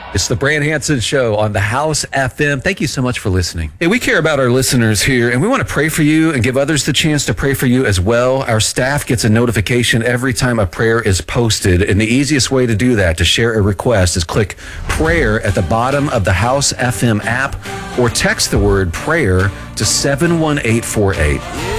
It's the Brand Hansen Show on the House FM. Thank you so much for listening. Hey, we care about our listeners here, and we want to pray for you and give others the chance to pray for you as well. Our staff gets a notification every time a prayer is posted, and the easiest way to do that, to share a request, is click prayer at the bottom of the House FM app or text the word prayer to 71848.